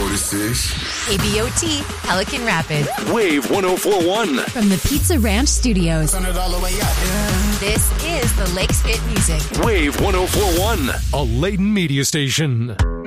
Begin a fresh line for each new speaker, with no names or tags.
this is?
KBOT, Pelican Rapids.
Wave 104.1.
From the Pizza Ranch Studios.
Turn it all the way up. Yeah.
This is the Lakes Fit Music.
Wave 104.1.
A Layton media station.